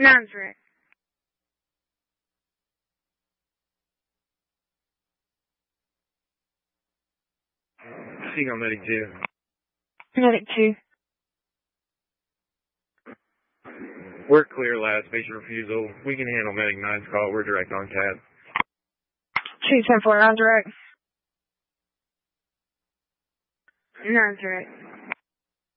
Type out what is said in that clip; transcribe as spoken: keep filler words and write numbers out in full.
Nine's direct. Seagull Medic two. Medic two. We're clear, last patient refusal. We can handle Medic nine's call. We're direct on cat. two ten four, nine direct. Nine's direct.